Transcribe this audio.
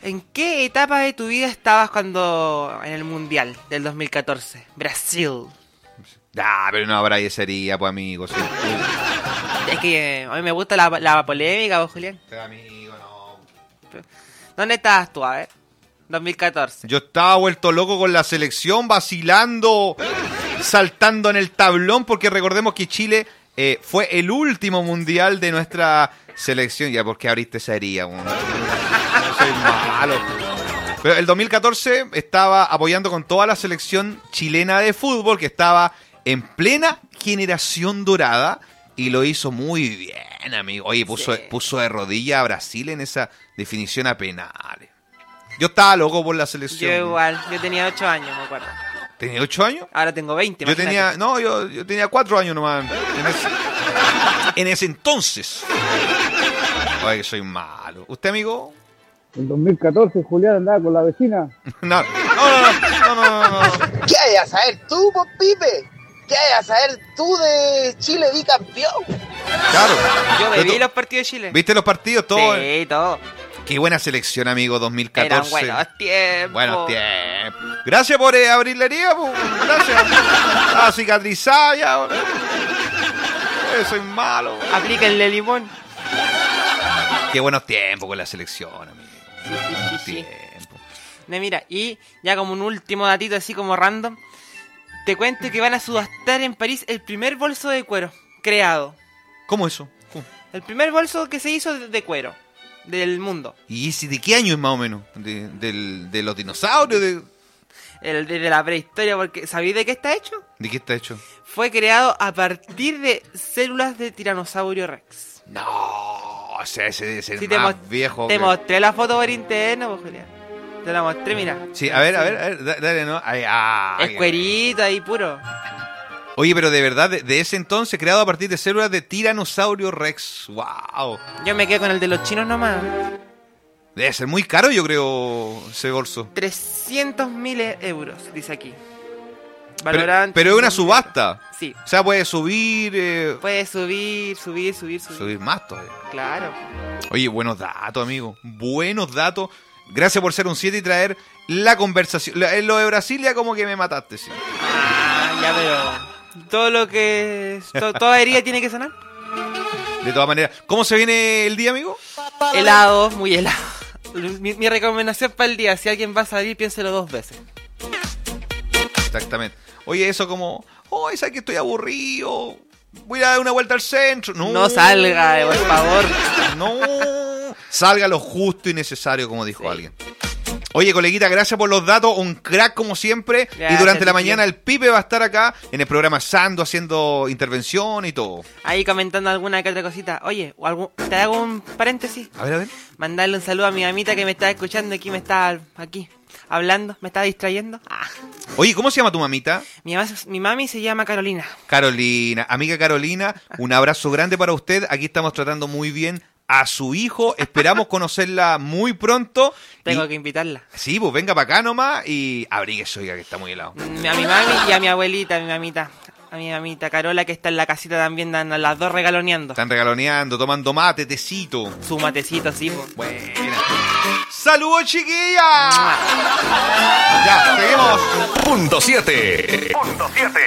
¿En qué etapa de tu vida estabas cuando en el Mundial del 2014? Brasil. Pero no habrá sería, pues, amigo. Sí. Es que a mí me gusta la polémica, vos, Julián. Pero, amigo, no. ¿Dónde estabas tú, a ver? 2014. Yo estaba vuelto loco con la selección, vacilando, saltando en el tablón, porque recordemos que Chile fue el último mundial de nuestra selección. Ya, porque abriste esa herida, no soy malo. Pero el 2014 estaba apoyando con toda la selección chilena de fútbol, que estaba en plena generación dorada, y lo hizo muy bien, amigo. Oye, puso de rodilla a Brasil en esa definición a penales. Yo estaba loco por la selección. Yo igual, yo tenía 8 años, me acuerdo. ¿Tenía 8 años? Ahora tengo 20, yo tenía 4 años nomás. En ese entonces. Oye, que soy malo. ¿Usted, amigo? En 2014 Julián andaba con la vecina. No. ¿Qué hay a saber tú, pues, Pipe? ¿Qué hay a saber tú de Chile bicampeón? Claro. Yo bebí los partidos de Chile. ¿Viste los partidos? Todo. Sí, todo. Qué buena selección, amigo, 2014. Eran buenos tiempos. Gracias por abrir la herida, pues. Gracias. Estaba cicatrizada ya. Soy malo. Aplíquenle limón. Qué buenos tiempos con la selección, amigo. Sí. No, mira, y ya como un último datito así como random, te cuento que van a subastar en París el primer bolso de cuero creado. ¿Cómo eso? ¿Cómo? El primer bolso que se hizo de cuero del mundo. ¿Y de qué año es más o menos? ¿De los dinosaurios? De la prehistoria, porque ¿sabéis de qué está hecho? ¿De qué está hecho? Fue creado a partir de células de Tiranosaurio Rex. No, o sea, ese debe ser Sí, más viejo. Te mostré la foto por interno, pues, Julián. Te la mostré, mira. Sí, a ver, dale, ¿no? Es cuerito ahí puro. Oye, pero de verdad, de ese entonces, creado a partir de células de Tiranosaurio Rex. ¡Wow! Yo me quedé con el de los chinos nomás. Debe ser muy caro, yo creo, ese bolso. 300.000 euros, dice aquí. Pero es una subasta. Sí. O sea, puede subir... Puede subir. Subir más todavía. Claro. Oye, buenos datos, amigo. Buenos datos. Gracias por ser un 7 y traer la conversación. Lo de Brasil ya como que me mataste, sí. Ya, pero... Todo lo que... Toda herida tiene que sanar. De todas maneras. ¿Cómo se viene el día, amigo? Helado, muy helado. Mi recomendación para el día, si alguien va a salir, piénselo 2 veces. Exactamente. Oye, eso como... Oye, ¿sabes que estoy aburrido? Voy a dar una vuelta al centro. No salga, por favor. No. Salga lo justo y necesario, como dijo alguien. Oye, coleguita, gracias por los datos. Un crack como siempre. Gracias, y durante la mañana el Pipe va a estar acá en el programa Sando haciendo intervención y todo. Ahí comentando alguna que otra cosita. Oye, te hago un paréntesis. A ver. Mandarle un saludo a mi mamita que me está escuchando aquí, me está hablando, me está distrayendo. Oye, ¿cómo se llama tu mamita? Mi mami se llama Carolina. Carolina, amiga Carolina, un abrazo grande para usted. Aquí estamos tratando muy bien a su hijo. Esperamos conocerla muy pronto. Tengo que invitarla. Sí, pues venga para acá nomás y abríguese, oiga, que está muy helado. A mi mami y a mi abuelita, a mi mamita Carola, que está en la casita también, dan a las dos regaloneando. Están regaloneando, tomando mate, tecito. Su matecito, sí, pues. Buena. ¡Saludos, chiquilla! Ya, seguimos. Punto 7.